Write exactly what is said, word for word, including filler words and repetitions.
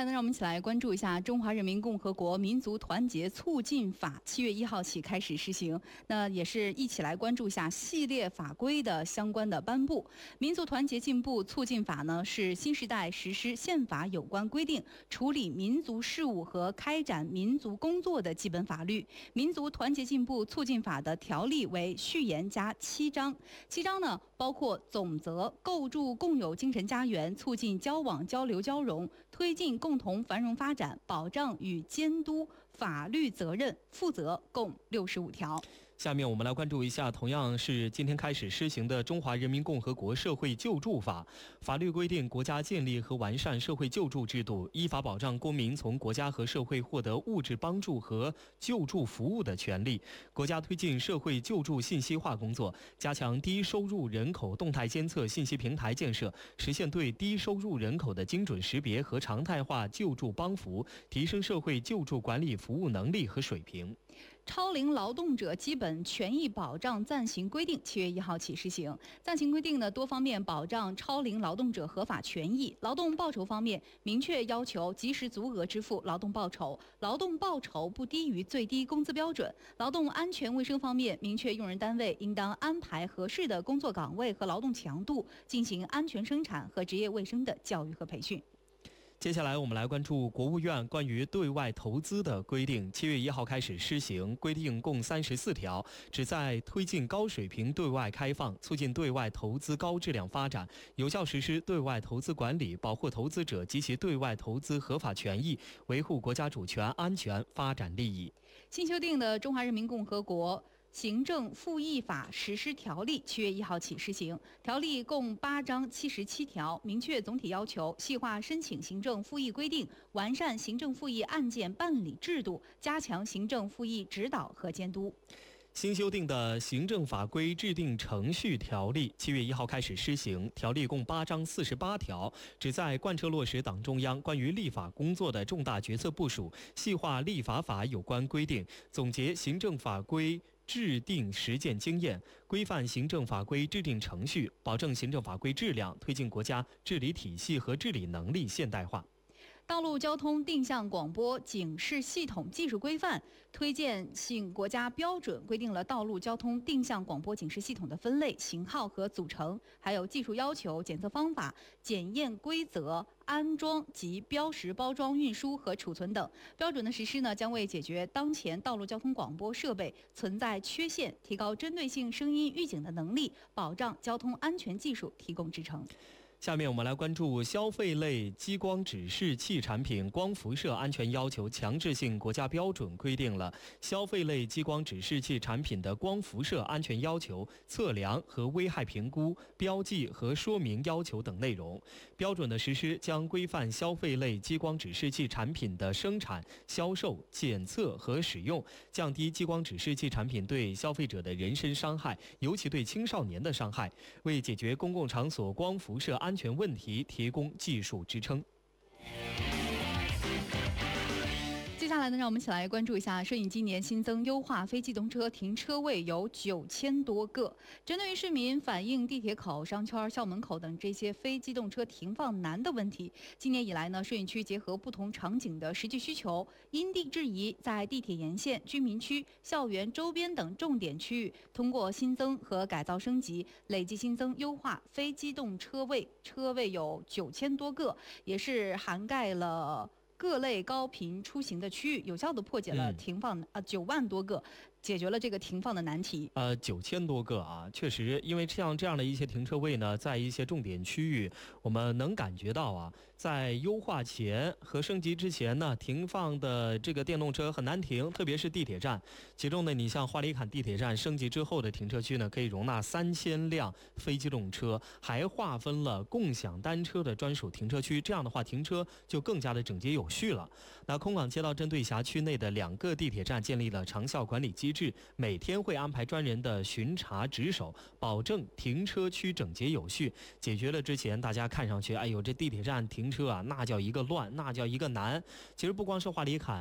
来呢，让我们一起来关注一下《中华人民共和国民族团结促进法》，七月一号起开始施行。那也是一起来关注一下系列法规的相关的颁布。民族团结进步促进法呢，是新时代实施宪法有关规定、处理民族事务和开展民族工作的基本法律。民族团结进步促进法的条例为序言加七章，七章呢包括总则、构筑共有精神家园、促进交往交流交融、推进共同繁荣发展、保障与监督、法律责任、负责，共六十五条。 下面我们来关注一下，同样是今天开始施行的《中华人民共和国社会救助法》。法律规定，国家建立和完善社会救助制度，依法保障公民从国家和社会获得物质帮助和救助服务的权利。国家推进社会救助信息化工作，加强低收入人口动态监测信息平台建设，实现对低收入人口的精准识别和常态化救助帮扶，提升社会救助管理服务能力和水平。 超龄劳动者基本权益保障暂行规定七月一号起施行。暂行规定呢，多方面保障超龄劳动者合法权益。劳动报酬方面，明确要求及时足额支付劳动报酬，劳动报酬不低于最低工资标准。劳动安全卫生方面，明确用人单位应当安排合适的工作岗位和劳动强度，进行安全生产和职业卫生的教育和培训。 接下来我们来关注国务院关于对外投资的规定，七月一号开始施行，规定共三十四条，旨在推进高水平对外开放，促进对外投资高质量发展，有效实施对外投资管理，保护投资者及其对外投资合法权益，维护国家主权、安全、发展利益。 新修订的《中华人民共和国行政复议法实施条例》七月一号起施行。条例共八章七十七条，明确总体要求，细化申请行政复议规定，完善行政复议案件办理制度，加强行政复议指导和监督。 新修订的行政法规制定程序条例七月一号开始施行，条例共八章四十八条，旨在贯彻落实党中央关于立法工作的重大决策部署，细化立法法有关规定，总结行政法规制定实践经验，规范行政法规制定程序，保证行政法规质量，推进国家治理体系和治理能力现代化。 道路交通定向广播警示系统技术规范推荐性国家标准，规定了道路交通定向广播警示系统的分类、型号和组成，还有技术要求、检测方法、检验规则、安装及标识包装、运输和储存等。标准的实施呢，将为解决当前道路交通广播设备存在缺陷，提高针对性声音预警的能力，保障交通安全技术提供支撑。 下面我们来关注消费类激光指示器产品光辐射安全要求强制性国家标准，规定了消费类激光指示器产品的光辐射安全要求、测量和危害评估、标记和说明要求等内容。标准的实施将规范消费类激光指示器产品的生产、销售、检测和使用，降低激光指示器产品对消费者的人身伤害，尤其对青少年的伤害，为解决公共场所光辐射安全问题提供技术支撑。 接下来呢，让我们一起来关注一下，顺义今年新增优化非机动车停车位有九千多个。针对于市民反映地铁口、商圈、校门口等这些非机动车停放难的问题，今年以来呢，顺义区结合不同场景的实际需求，因地制宜，在地铁沿线、居民区、校园周边等重点区域，通过新增和改造升级，累计新增优化非机动车位，车位有九千多个，也是涵盖了各类高频出行的区域，有效地破解了停放啊、嗯、九万多个，解决了这个停放的难题。 呃，九千多个啊，确实，因为像这样的一些停车位呢，在一些重点区域，我们能感觉到啊，在优化前和升级之前呢，停放的这个电动车很难停，特别是地铁站。其中呢，你像花里坎地铁站升级之后的停车区呢，可以容纳三千辆非机动车，还划分了共享单车的专属停车区。这样的话，停车就更加的整洁有序了。那空港街道针对辖区内的两个地铁站建立了长效管理机制，每天会安排专人的巡查值守，保证停车区整洁有序，解决了之前大家看上去哎呦这地铁站停车啊那叫一个乱，那叫一个难。其实不光是花里坎